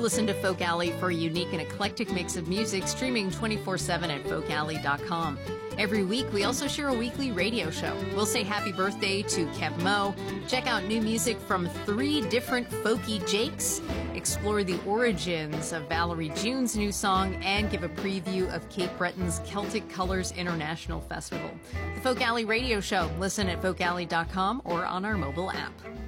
listen to Folk Alley for a unique and eclectic mix of music, streaming 24/7 at folkalley.com. Every week, we also share a weekly radio show. We'll say happy birthday to Kev Mo, check out new music from 3 different folky Jakes, explore the origins of Valerie June's new song, and give a preview of Cape Breton's Celtic Colors International Festival. The Folk Alley Radio Show. Listen at folkalley.com or on our mobile app.